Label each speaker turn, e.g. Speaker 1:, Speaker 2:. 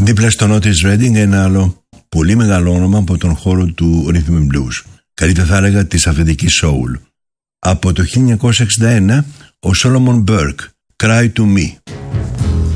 Speaker 1: Δίπλα στο Otis Redding ένα άλλο πολύ μεγάλο όνομα από τον χώρο του Rhythm and Blues. Καλύτερα θα έλεγα της αυθεντικής soul. Από το 1961 ο Solomon Burke, Cry to Me.